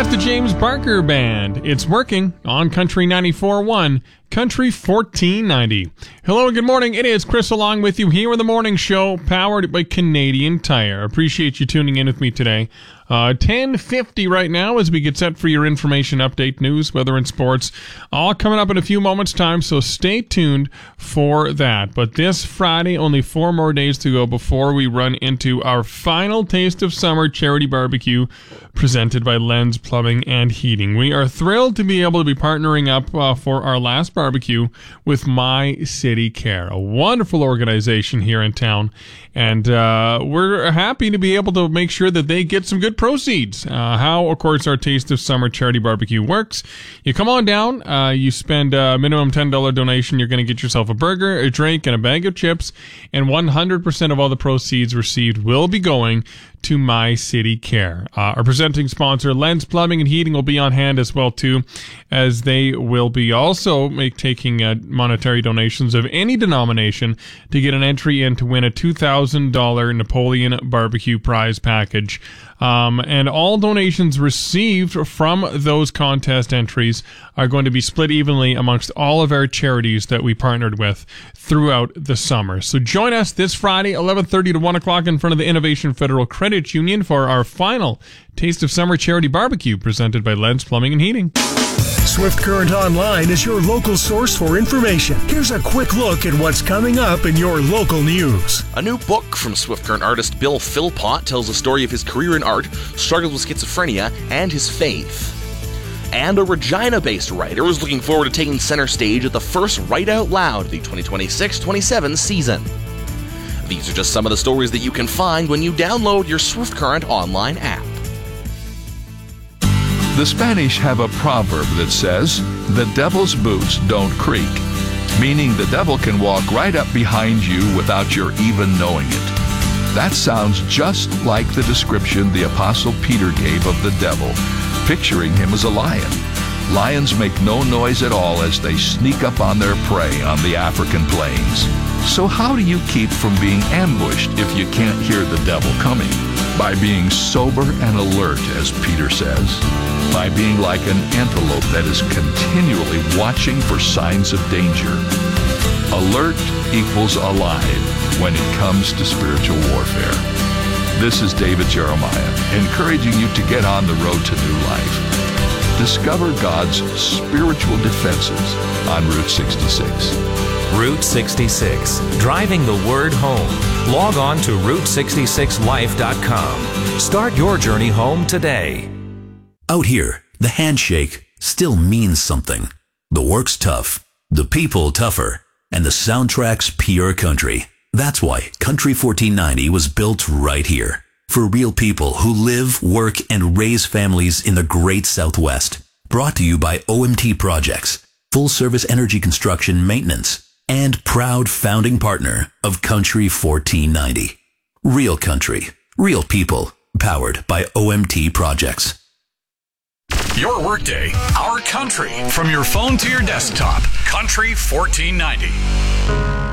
That's the James Barker Band. It's working on Country 94.1, Country 1490. Hello and good morning. It is Chris along with you here in the morning show, powered by Canadian Tire. Appreciate you tuning in with me today. 10:50 right now as we get set for your information update, news, weather, and sports. All coming up in a few moments' time, so stay tuned for that. But this Friday, only 4 more days to go before we run into our final Taste of Summer charity barbecue presented by Lens Plumbing and Heating. We are thrilled to be able to be partnering up for our last barbecue with My City Care, a wonderful organization here in town. And we're happy to be able to make sure that they get some good proceeds. How, of course, our Taste of Summer charity barbecue works. You come on down, you spend a minimum $10 donation, you're going to get yourself a burger, a drink, and a bag of chips, and 100% of all the proceeds received will be going to My City Care. Our presenting sponsor, Lens Plumbing and Heating, will be on hand as well, too, as they will be also taking monetary donations of any denomination to get an entry in to win a $2,000 Napoleon Barbecue Prize Package. And all donations received from those contest entries are going to be split evenly amongst all of our charities that we partnered with throughout the summer. So join us this Friday, 11:30 to 1 o'clock in front of the Innovation Federal Credit Union for our final Taste of Summer charity barbecue presented by Lens Plumbing and Heating. Swift Current Online is your local source for information. Here's a quick look at what's coming up in your local news. A new book from Swift Current artist Bill Philpott tells the story of his career in art, struggles with schizophrenia, and his faith. And a Regina-based writer is looking forward to taking center stage at the first Write Out Loud, the 2026-27 season. These are just some of the stories that you can find when you download your Swift Current Online app. The Spanish have a proverb that says, "The devil's boots don't creak," meaning the devil can walk right up behind you without your even knowing it. That sounds just like the description the Apostle Peter gave of the devil, picturing him as a lion. Lions make no noise at all as they sneak up on their prey on the African plains. So how do you keep from being ambushed if you can't hear the devil coming? By being sober and alert, as Peter says. By being like an antelope that is continually watching for signs of danger. Alert equals alive when it comes to spiritual warfare. This is David Jeremiah, encouraging you to get on the road to new life. Discover God's spiritual defenses on Route 66. Route 66, driving the word home. Log on to Route66Life.com. Start your journey home today. Out here, the handshake still means something. The work's tough, the people tougher, and the soundtrack's pure country. That's why Country 1490 was built right here. For real people who live, work, and raise families in the great Southwest. Brought to you by OMT Projects, full service energy construction maintenance, and proud founding partner of Country 1490. Real country, real people, powered by OMT Projects. Your workday, our country, from your phone to your desktop. Country 1490.